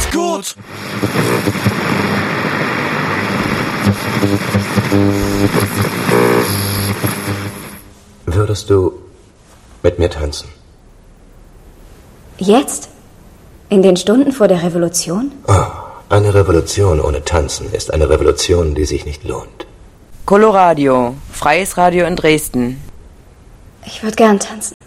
gut. Würdest du mit mir tanzen? Jetzt? In den Stunden vor der Revolution? Oh, eine Revolution ohne Tanzen ist eine Revolution, die sich nicht lohnt. Coloradio, freies Radio in Dresden. Ich würde gern tanzen.